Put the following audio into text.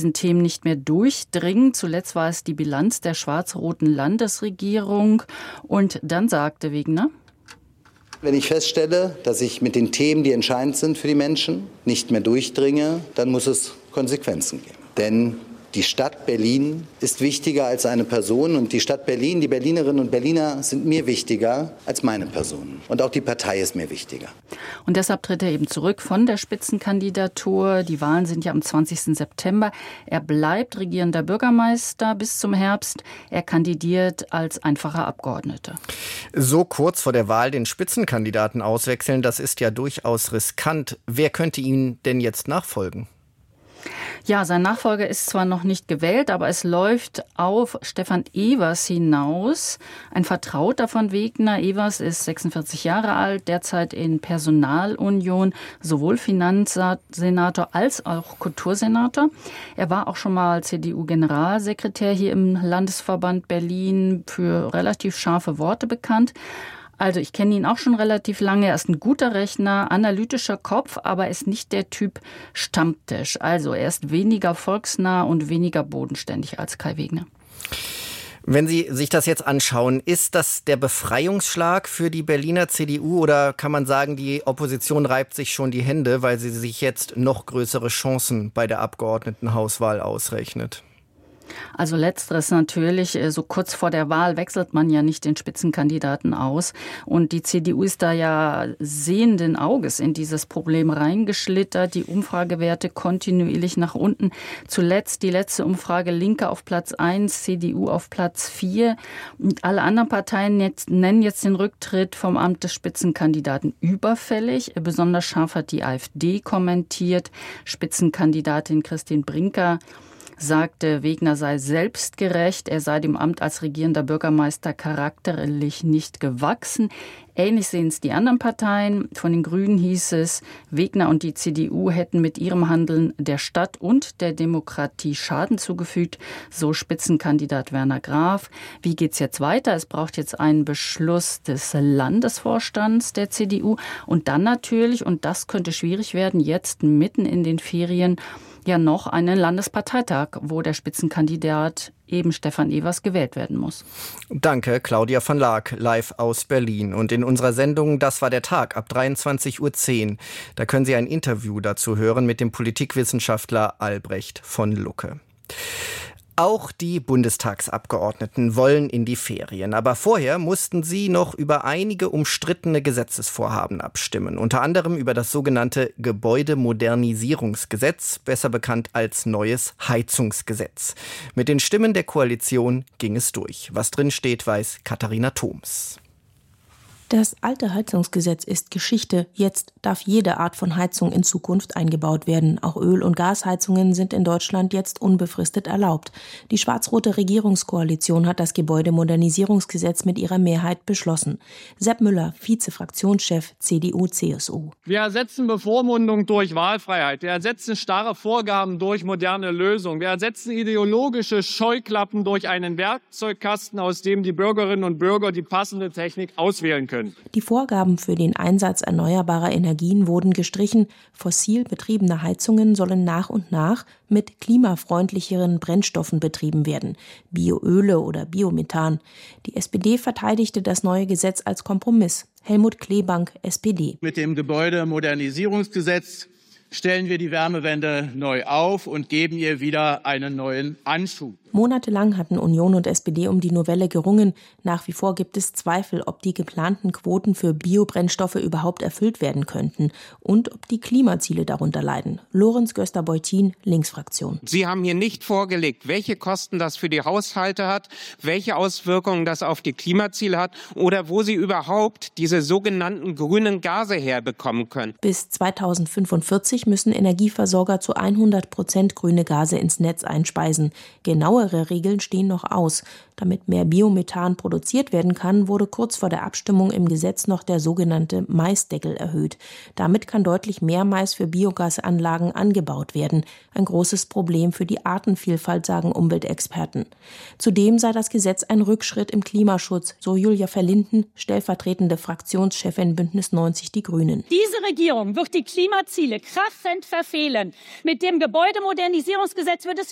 diesen Themen nicht mehr durchdringen. Zuletzt war es die Bilanz der schwarz-roten Landesregierung. Und dann sagte Wegner: Wenn ich feststelle, dass ich mit den Themen, die entscheidend sind für die Menschen, nicht mehr durchdringe, dann muss es Konsequenzen geben. Denn die Stadt Berlin ist wichtiger als eine Person und die Stadt Berlin, die Berlinerinnen und Berliner sind mir wichtiger als meine Person. Und auch die Partei ist mir wichtiger. Und deshalb tritt er eben zurück von der Spitzenkandidatur. Die Wahlen sind ja am 20. September. Er bleibt regierender Bürgermeister bis zum Herbst. Er kandidiert als einfacher Abgeordneter. So kurz vor der Wahl den Spitzenkandidaten auswechseln, das ist ja durchaus riskant. Wer könnte ihm denn jetzt nachfolgen? Ja, sein Nachfolger ist zwar noch nicht gewählt, aber es läuft auf Stefan Evers hinaus, ein Vertrauter von Wegner. Evers ist 46 Jahre alt, derzeit in Personalunion, sowohl Finanzsenator als auch Kultursenator. Er war auch schon mal CDU-Generalsekretär hier im Landesverband Berlin, für relativ scharfe Worte bekannt. Also ich kenne ihn auch schon relativ lange. Er ist ein guter Rechner, analytischer Kopf, aber ist nicht der Typ Stammtisch. Also er ist weniger volksnah und weniger bodenständig als Kai Wegner. Wenn Sie sich das jetzt anschauen, ist das der Befreiungsschlag für die Berliner CDU oder kann man sagen, die Opposition reibt sich schon die Hände, weil sie sich jetzt noch größere Chancen bei der Abgeordnetenhauswahl ausrechnet? Also letzteres natürlich, so kurz vor der Wahl wechselt man ja nicht den Spitzenkandidaten aus. Und die CDU ist da ja sehenden Auges in dieses Problem reingeschlittert. Die Umfragewerte kontinuierlich nach unten. Zuletzt die letzte Umfrage Linke auf Platz 1, CDU auf Platz 4. Und alle anderen Parteien nennen jetzt den Rücktritt vom Amt des Spitzenkandidaten überfällig. Besonders scharf hat die AfD kommentiert. Spitzenkandidatin Christine Brinker sagte, Wegner sei selbstgerecht, er sei dem Amt als regierender Bürgermeister charakterlich nicht gewachsen. Ähnlich sehen es die anderen Parteien. Von den Grünen hieß es, Wegner und die CDU hätten mit ihrem Handeln der Stadt und der Demokratie Schaden zugefügt, so Spitzenkandidat Werner Graf. Wie geht's jetzt weiter? Es braucht jetzt einen Beschluss des Landesvorstands der CDU und dann natürlich, und das könnte schwierig werden, jetzt mitten in den Ferien, ja noch einen Landesparteitag, wo der Spitzenkandidat eben Stefan Evers gewählt werden muss. Danke, Claudia van Laak, live aus Berlin. Und in unserer Sendung Das war der Tag ab 23:10 Uhr, da können Sie ein Interview dazu hören mit dem Politikwissenschaftler Albrecht von Lucke. Auch die Bundestagsabgeordneten wollen in die Ferien. Aber vorher mussten sie noch über einige umstrittene Gesetzesvorhaben abstimmen. Unter anderem über das sogenannte Gebäudemodernisierungsgesetz, besser bekannt als neues Heizungsgesetz. Mit den Stimmen der Koalition ging es durch. Was drin steht, weiß Katharina Thoms. Das alte Heizungsgesetz ist Geschichte. Jetzt darf jede Art von Heizung in Zukunft eingebaut werden. Auch Öl- und Gasheizungen sind in Deutschland jetzt unbefristet erlaubt. Die schwarz-rote Regierungskoalition hat das Gebäudemodernisierungsgesetz mit ihrer Mehrheit beschlossen. Sepp Müller, Vize-Fraktionschef CDU/CSU. Wir ersetzen Bevormundung durch Wahlfreiheit. Wir ersetzen starre Vorgaben durch moderne Lösungen. Wir ersetzen ideologische Scheuklappen durch einen Werkzeugkasten, aus dem die Bürgerinnen und Bürger die passende Technik auswählen können. Die Vorgaben für den Einsatz erneuerbarer Energien wurden gestrichen. Fossil betriebene Heizungen sollen nach und nach mit klimafreundlicheren Brennstoffen betrieben werden, Bioöle oder Biomethan. Die SPD verteidigte das neue Gesetz als Kompromiss. Helmut Kleebank, SPD. Mit dem Gebäudemodernisierungsgesetz stellen wir die Wärmewende neu auf und geben ihr wieder einen neuen Anschub. Monatelang hatten Union und SPD um die Novelle gerungen. Nach wie vor gibt es Zweifel, ob die geplanten Quoten für Biobrennstoffe überhaupt erfüllt werden könnten und ob die Klimaziele darunter leiden. Lorenz Göster-Beutin, Linksfraktion. Sie haben hier nicht vorgelegt, welche Kosten das für die Haushalte hat, welche Auswirkungen das auf die Klimaziele hat oder wo Sie überhaupt diese sogenannten grünen Gase herbekommen können. Bis 2045 müssen Energieversorger zu 100% grüne Gase ins Netz einspeisen. Genauere Regeln stehen noch aus. Damit mehr Biomethan produziert werden kann, wurde kurz vor der Abstimmung im Gesetz noch der sogenannte Maisdeckel erhöht. Damit kann deutlich mehr Mais für Biogasanlagen angebaut werden. Ein großes Problem für die Artenvielfalt, sagen Umweltexperten. Zudem sei das Gesetz ein Rückschritt im Klimaschutz, so Julia Verlinden, stellvertretende Fraktionschefin Bündnis 90 Die Grünen. Diese Regierung wird die Klimaziele krachend verfehlen. Mit dem Gebäudemodernisierungsgesetz wird es